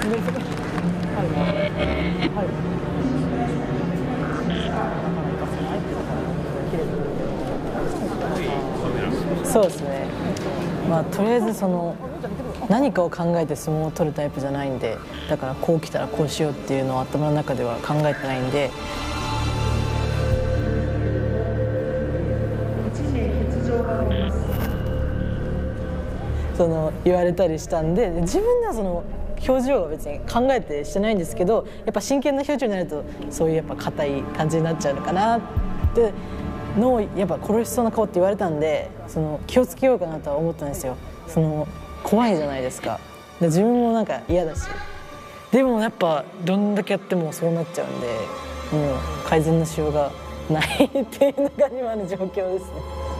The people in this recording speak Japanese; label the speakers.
Speaker 1: そうですね。まあとりあえず何かを考えて相撲を取るタイプじゃないんで、だからこう来たらこうしようっていうのを頭の中では考えてないんで。言われたりしたんで、自分では表情は別に考えてしてないんですけど、やっぱ真剣な表情になるとそういうやっぱ硬い感じになっちゃうのかなってのをやっぱ殺しそうな顔って言われたんで、気をつけようかなとは思ったんですよ。怖いじゃないですか。で自分もなんか嫌だし、でもやっぱどんだけやってもそうなっちゃうんで、もう改善のしようがないっていうのが今の状況ですね。